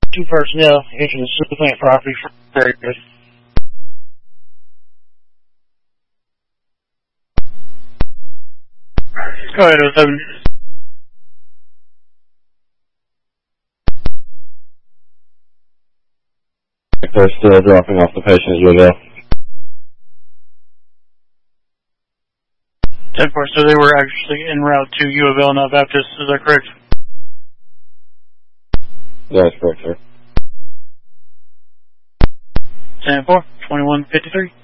2 personnel entering the super plant property for area. Go ahead, 07. They're still dropping off the patient as well. 10-4, so they were actually en route to U of L, not Baptist, is that correct? That's correct, sir. 10-4, 2153.